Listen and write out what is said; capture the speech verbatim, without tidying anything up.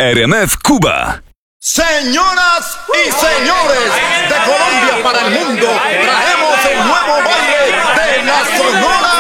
R M F Cuba. Señoras y señores, de Colombia para el mundo, traemos el nuevo baile de la Sonora